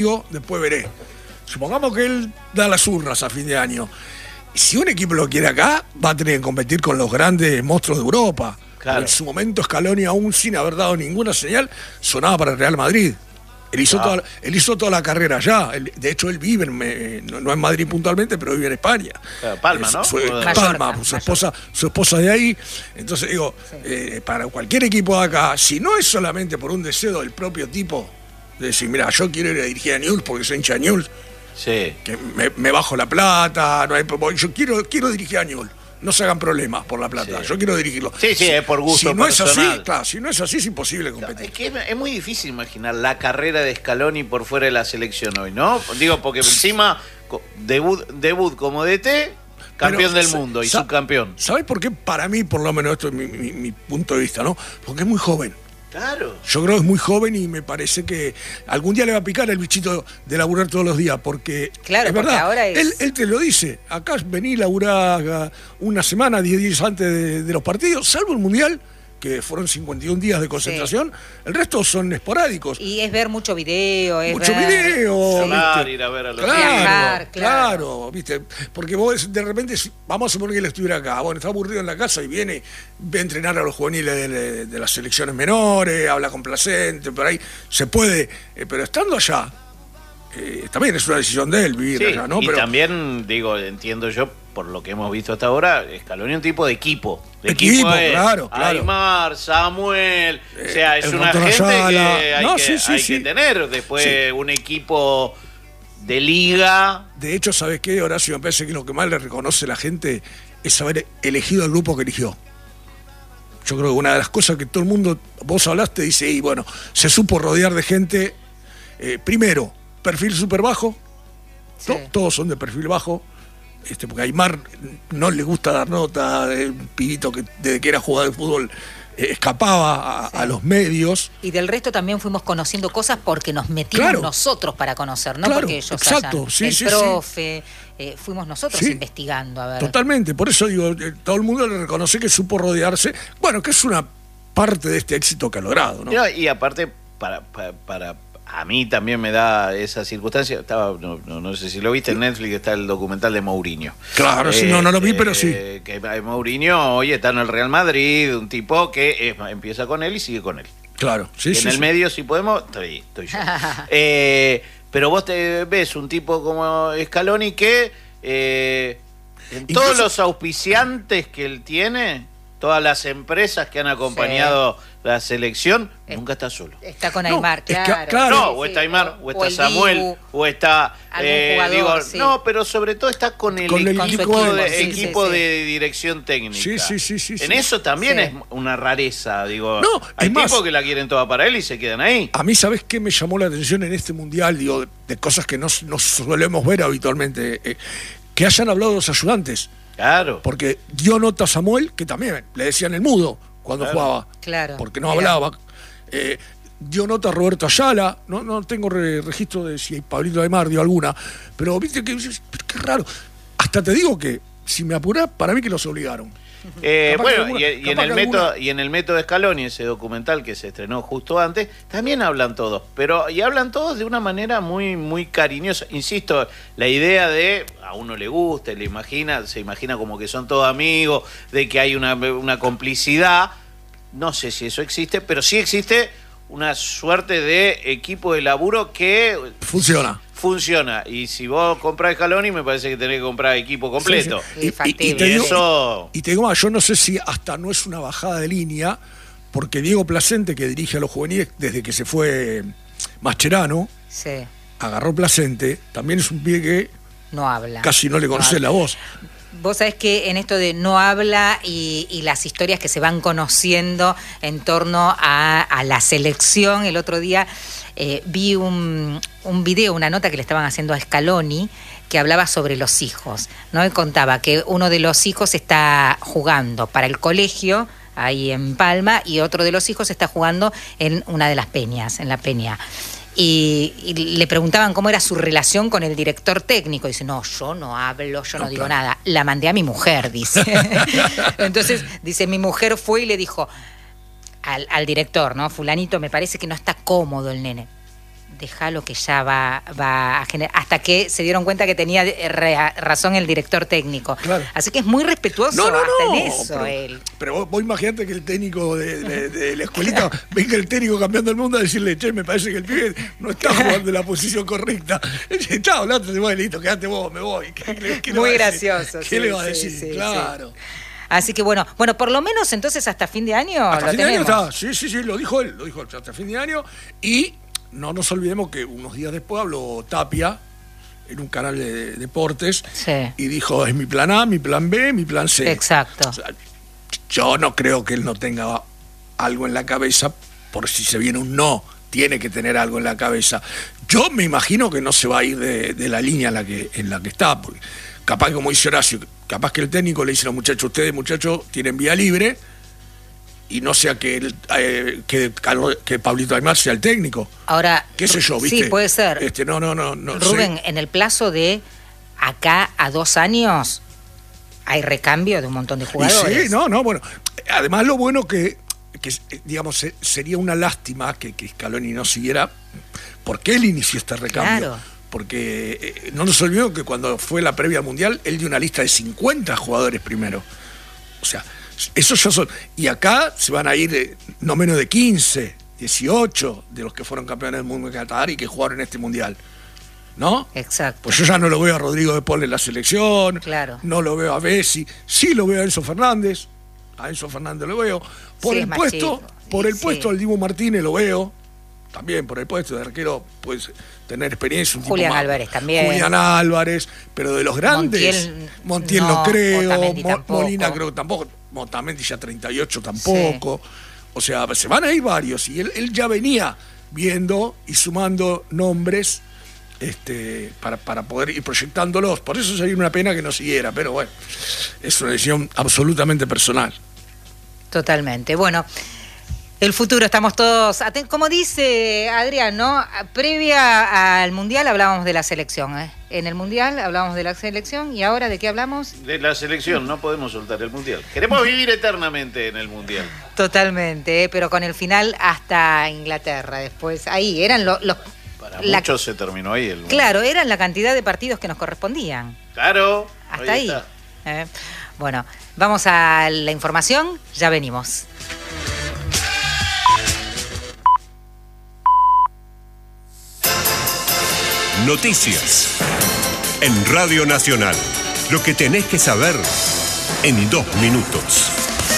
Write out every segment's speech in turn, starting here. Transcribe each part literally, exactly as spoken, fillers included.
después veré. Supongamos que él da las urnas a fin de año. Si un equipo lo quiere acá, va a tener que competir con los grandes monstruos de Europa. Claro. En su momento Scaloni, aún sin haber dado ninguna señal, sonaba para el Real Madrid. Él hizo, Ah. toda, él hizo toda la carrera allá. Él, de hecho, él vive, en, eh, no, no en Madrid puntualmente, pero vive en España. Claro, Palma, Eh, ¿no? Su, Mallorca, Palma, su Mallorca. esposa, su esposa de ahí. Entonces digo, Sí. eh, para cualquier equipo de acá, si no es solamente por un deseo del propio tipo, de decir, mira, yo quiero ir a dirigir a Newell's porque soy hincha de Newell's, Sí. que me, me bajo la plata, no hay, yo quiero, quiero dirigir a Newell's. No se hagan problemas por la plata, Sí. yo quiero dirigirlo. Sí, sí, es por gusto Si no es personal. así, claro, si no es así es imposible competir. Es que es, es muy difícil imaginar la carrera de Scaloni por fuera de la selección hoy, ¿no? Digo, porque encima co- debut, debut como D T, campeón Pero, del mundo y sa- subcampeón. ¿Sabés por qué? Para mí, por lo menos, esto es mi, mi- mi punto de vista, ¿no? Porque es muy joven. Claro. Yo creo que es muy joven y me parece que algún día le va a picar el bichito de laburar todos los días, porque Claro, es porque verdad, ahora es- él, él te lo dice, acá vení a laburar una semana, diez días antes de, de los partidos, salvo el Mundial, que fueron cincuenta y un días de concentración, el resto son esporádicos. Y es ver mucho video, es Mucho ver- video, Sí. Hablar, ¿viste? ir a ver a los Claro, Viajar, claro, claro. ¿viste? Porque vos de repente, si- vamos a suponer que él estuviera acá, bueno, está aburrido en la casa y viene, ve a entrenar a los juveniles de, de las selecciones menores, habla con Placente, por ahí se puede, eh, pero estando allá, eh, también es una decisión de él vivir Sí, allá, ¿no? y Pero también, digo, entiendo yo, por lo que hemos visto hasta ahora, Scaloni es un tipo de equipo. De Equipo, es claro, claro. Aymar, Samuel, o sea, es el una Montón gente Ayala. que hay, No, que, sí, sí, hay sí. que tener. Después Sí. un equipo de liga. de hecho, ¿sabes qué, Horacio? Me parece que lo que más le reconoce la gente es haber elegido el grupo que eligió. Yo creo que una de las cosas que todo el mundo, vos hablaste, dice, y bueno, se supo rodear de gente, eh, primero, perfil súper bajo, Sí. to- todos son de perfil bajo, este, porque a Aymar no le gusta dar nota, es un pibito que desde que era jugador de fútbol eh, escapaba a, Sí. a los medios. Y del resto también fuimos conociendo cosas porque nos metimos Claro. nosotros para conocer, no Claro, porque ellos exacto, hayan. sí, el sí, profe, eh, fuimos nosotros Sí. investigando, a ver. Totalmente, por eso digo, eh, todo el mundo le reconoce que supo rodearse, bueno, que es una parte de este éxito que ha logrado, ¿no? No, y aparte, para, para, para- a mí también me da esa circunstancia. Estaba, no, no, no sé si lo viste, en Netflix está el documental de Mourinho. Claro, sí, no, no lo vi, pero sí. Que Mourinho hoy está en el Real Madrid, un tipo que es- empieza con él y sigue con él. Claro, sí, Y sí. en el sí. medio, si podemos, estoy, estoy yo. Eh, pero vos te ves un tipo como Scaloni que eh, en Incluso- todos los auspiciantes que él tiene, todas las empresas que han acompañado la selección, Eh, nunca está solo. Está con No, Aymar, es que- claro. claro. No, Sí, o sí, está Aymar, o está el Samuel, Dibu. o está... Algún eh, jugador, digo, sí. No, pero sobre todo está con el Con el equipo, equipo, de, sí, sí, equipo sí. de dirección técnica. Sí, sí, sí, sí, En sí. eso también Sí. es una rareza, digo. No, hay es más- tipos que la quieren toda para él y se quedan ahí. A mí, ¿sabés qué me llamó la atención en este mundial? Digo, de, de cosas que no, no solemos ver habitualmente. eh, que hayan hablado los ayudantes. Claro. Porque dio nota a Samuel, que también le decían el mudo cuando Claro. jugaba. Claro. Porque no Mira. hablaba. Eh, dio nota a Roberto Ayala. No, no tengo re- registro de si Pablito Aymar dio alguna. Pero viste que pero qué raro. Hasta te digo que, si me apurás, para mí que los obligaron. Eh, Capaz que bueno, alguna- y, y en capaz el que método, alguna- y en el método Scaloni, ese documental que se estrenó justo antes, también hablan todos, pero y hablan todos de una manera muy, muy cariñosa. Insisto, la idea de a uno le gusta, le imagina, se imagina como que son todos amigos, de que hay una, una complicidad. No sé si eso existe, pero sí existe una suerte de equipo de laburo que Funciona. funciona. Y si vos comprás Scaloni, me parece que tenés que comprar equipo completo. Sí, Y, factible. y- y te Y digo, eso... y te digo más, yo no sé si hasta no es una bajada de línea, porque Diego Placente, que dirige a los juveniles desde que se fue Mascherano, Sí, agarró Placente, también es un pie que no habla. casi no le conoce habla. la voz. Vos sabés que en esto de no habla y, y las historias que se van conociendo en torno a, a la selección, el otro día eh, vi un, un video, una nota que le estaban haciendo a Scaloni, que hablaba sobre los hijos, ¿no? Y contaba que uno de los hijos está jugando para el colegio, ahí en Palma, y otro de los hijos está jugando en una de las peñas, en la peña. Y, y le preguntaban cómo era su relación con el director técnico. Y dice, no, yo no hablo, yo no, No, digo claro. nada. La mandé a mi mujer, dice. Entonces, dice, mi mujer fue y le dijo al, al director, ¿no? Fulanito, me parece que no está cómodo el nene. dejalo que ya va, va a generar, hasta que se dieron cuenta que tenía re, razón el director técnico. Claro. Así que es muy respetuoso no, no, hasta no, en eso pero, él. Pero vos, vos imaginate que el técnico de, de, de la escuelita venga el técnico cambiando el mundo a decirle, che, me parece que el pibe no está jugando en la posición correcta. Chao, no te voy, listo, quédate vos, me voy. ¿Qué, qué, qué muy gracioso. ¿Qué sí, le va a sí, decir? Sí, claro. Sí. Así que bueno, bueno, por lo menos entonces hasta fin de año hasta lo fin tenemos. De año está, sí, sí, sí, lo dijo él, lo dijo él, hasta fin de año. Y no nos olvidemos que unos días después habló Tapia en un canal de deportes sí. y dijo, es mi plan A, mi plan B, mi plan C. Exacto. O sea, yo no creo que él no tenga algo en la cabeza, por si se viene un no, tiene que tener algo en la cabeza. Yo me imagino que no se va a ir de, de la línea en la que, en la que está, porque capaz, como dice Horacio, capaz que el técnico le dice a los muchachos, ustedes muchachos tienen vía libre, y no sea que, el, eh, que, que Pablito Aimar sea el técnico. Ahora, qué sé yo, ¿viste? Sí, puede ser. Este, no, no, no, no Rubén, sé. En el plazo de acá a dos años hay recambio de un montón de jugadores. Sí, no, no, bueno. Además, lo bueno que, que digamos, sería una lástima que, que Scaloni no siguiera, porque él inició este recambio. Claro. Porque eh, no nos olvidemos que cuando fue la previa mundial, él dio una lista de cincuenta jugadores primero. O sea, esos ya son. Y acá se van a ir eh, no menos de quince, dieciocho de los que fueron campeones del mundo en Qatar y que jugaron en este mundial. ¿No? Exacto. Pues yo ya no lo veo a Rodrigo de Paul en la selección. Claro. No lo veo a Messi. Sí lo veo a Enzo Fernández. A Enzo Fernández lo veo. Por sí, el puesto, chico. por el sí. puesto al Dibu Martínez lo veo. También por el puesto de arquero, puedes tener experiencia. Un Julián tipo más, Álvarez también. Julián Álvarez, pero de los grandes. Montiel, Montiel no, no creo. Mo, Molina creo que tampoco. Otamendi ya treinta y ocho tampoco. Sí. O sea, se van a ir varios. Y él, él ya venía viendo y sumando nombres este, para, para poder ir proyectándolos. Por eso sería una pena que no siguiera. Pero bueno, es una decisión absolutamente personal. Totalmente. Bueno. El futuro, estamos todos atentos. Como dice Adrián, ¿no? Previa al Mundial hablábamos de la selección, ¿eh? En el Mundial hablábamos de la selección y ahora ¿de qué hablamos? De la selección, no podemos soltar el Mundial. Queremos vivir eternamente en el Mundial. Totalmente, ¿eh? Pero con el final hasta Inglaterra después. Ahí eran los... los Para la... muchos se terminó ahí el Mundial. Claro, eran la cantidad de partidos que nos correspondían. Claro. Hasta ahí. ahí. ¿Eh? Bueno, vamos a la información, ya venimos. Noticias en Radio Nacional. Lo que tenés que saber en dos minutos.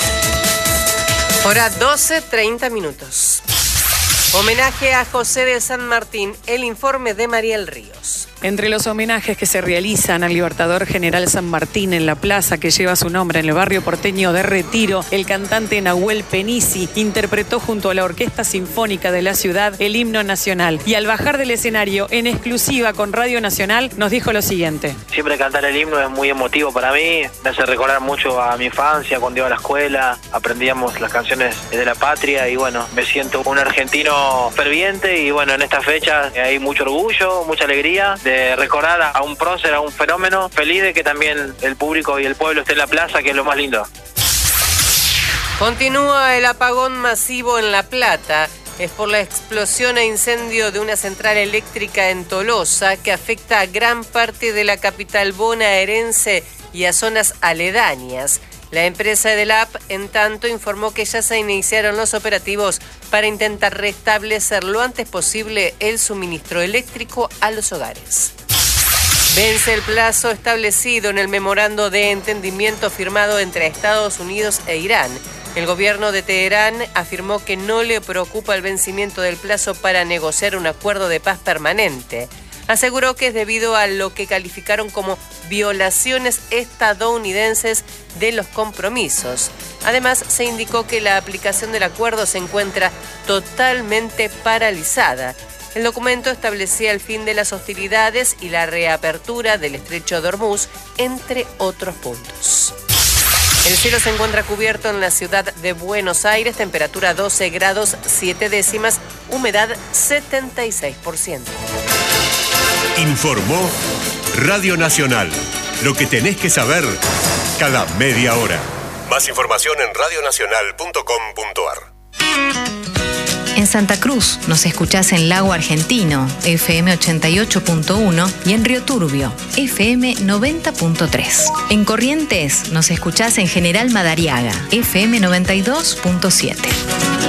Hora doce, treinta minutos. Homenaje a José de San Martín, el informe de Mariel Ríos. Entre los homenajes que se realizan al Libertador General San Martín en la plaza que lleva su nombre en el barrio porteño de Retiro, el cantante Nahuel Penisi interpretó junto a la Orquesta Sinfónica de la ciudad el himno nacional. Y al bajar del escenario, en exclusiva con Radio Nacional, nos dijo lo siguiente. Siempre cantar el himno es muy emotivo para mí, me hace recordar mucho a mi infancia, cuando iba a la escuela, aprendíamos las canciones de la patria y bueno, me siento un argentino ferviente y bueno, en esta fecha hay mucho orgullo, mucha alegría de de recordar a un prócer, a un fenómeno, feliz de que también el público y el pueblo esté en la plaza, que es lo más lindo. Continúa el apagón masivo en La Plata. Es por la explosión e incendio de una central eléctrica en Tolosa que afecta a gran parte de la capital bonaerense y a zonas aledañas. La empresa de la A P, en tanto, informó que ya se iniciaron los operativos para intentar restablecer lo antes posible el suministro eléctrico a los hogares. Vence el plazo establecido en el memorando de entendimiento firmado entre Estados Unidos e Irán. El gobierno de Teherán afirmó que no le preocupa el vencimiento del plazo para negociar un acuerdo de paz permanente. Aseguró que es debido a lo que calificaron como violaciones estadounidenses de los compromisos. Además, se indicó que la aplicación del acuerdo se encuentra totalmente paralizada. El documento establecía el fin de las hostilidades y la reapertura del estrecho de Hormuz, entre otros puntos. El cielo se encuentra cubierto en la ciudad de Buenos Aires, temperatura doce grados siete décimas, humedad setenta y seis por ciento. Informó Radio Nacional. Lo que tenés que saber cada media hora. Más información en radio nacional punto com punto a r. En Santa Cruz nos escuchás en Lago Argentino, F M ochenta y ocho punto uno, y en Río Turbio, F M noventa punto tres. En Corrientes nos escuchás en General Madariaga, F M noventa y dos punto siete.